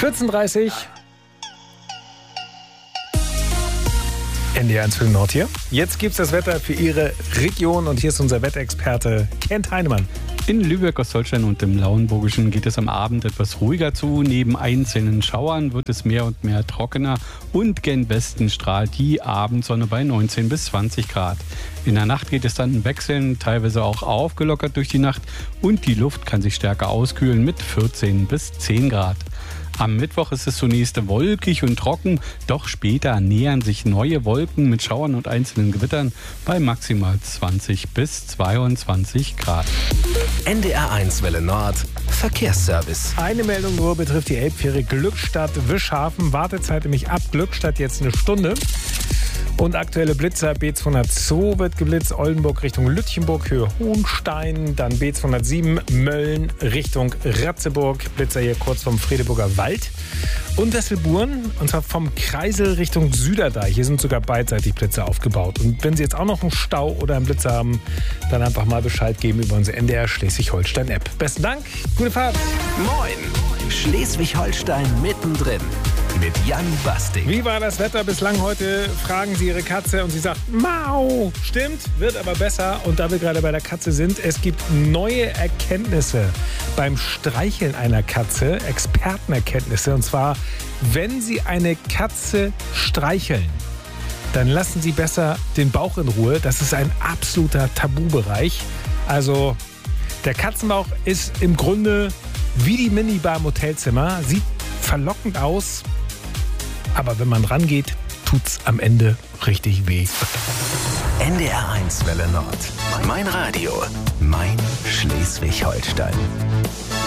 14:30 NDR 1 für den Nord hier. Jetzt gibt's das Wetter für Ihre Region und hier ist unser Wetterexperte Kent Heinemann. In Lübeck, Ostholstein und im Lauenburgischen geht es am Abend etwas ruhiger zu. Neben einzelnen Schauern wird es mehr und mehr trockener und gen Westen strahlt die Abendsonne bei 19 bis 20 Grad. In der Nacht geht es dann wechselnd, teilweise auch aufgelockert durch die Nacht und die Luft kann sich stärker auskühlen mit 14 bis 10 Grad. Am Mittwoch ist es zunächst wolkig und trocken, doch später nähern sich neue Wolken mit Schauern und einzelnen Gewittern bei maximal 20 bis 22 Grad. NDR 1 Welle Nord, Verkehrsservice. Eine Meldung nur betrifft die Elbfähre Glückstadt-Wischhafen. Wartezeit nämlich ab Glückstadt jetzt eine Stunde. Und aktuelle Blitzer, B202 wird geblitzt, Oldenburg Richtung Lütchenburg, Höhe Hohenstein, dann B207 Mölln Richtung Ratzeburg, Blitzer hier kurz vom Fredeburger Wald und Wesselburen, und zwar vom Kreisel Richtung Süderdeich. Hier sind sogar beidseitig Blitzer aufgebaut. Und wenn Sie jetzt auch noch einen Stau oder einen Blitzer haben, dann einfach mal Bescheid geben über unsere NDR Schleswig-Holstein-App. Besten Dank, gute Fahrt. Moin, Schleswig-Holstein mittendrin. Mit Jan Basting. Wie war das Wetter bislang heute? Fragen Sie Ihre Katze und sie sagt Mau. Stimmt, wird aber besser. Und da wir gerade bei der Katze sind, es gibt neue Erkenntnisse beim Streicheln einer Katze, Expertenerkenntnisse. Und zwar, wenn Sie eine Katze streicheln, dann lassen Sie besser den Bauch in Ruhe. Das ist ein absoluter Tabubereich. Also der Katzenbauch ist im Grunde wie die Minibar im Hotelzimmer. Sieht verlockend aus. Aber wenn man rangeht, tut's am Ende richtig weh. NDR 1 Welle Nord. Mein Radio. Mein Schleswig-Holstein.